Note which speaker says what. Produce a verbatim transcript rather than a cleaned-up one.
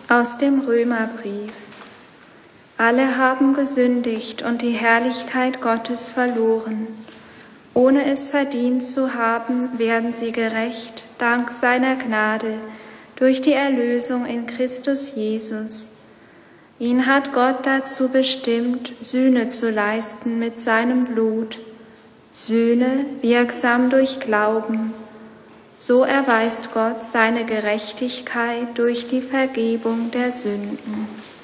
Speaker 1: Aus dem Römerbrief. Alle haben gesündigt und die Herrlichkeit Gottes verloren. Ohne es verdient zu haben, werden sie gerecht, dank seiner Gnade, durch die Erlösung in Christus Jesus. Ihn hat Gott dazu bestimmt, Sühne zu leisten mit seinem Blut, Sühne wirksam durch Glauben. So erweist Gott seine Gerechtigkeit durch die Vergebung der Sünden.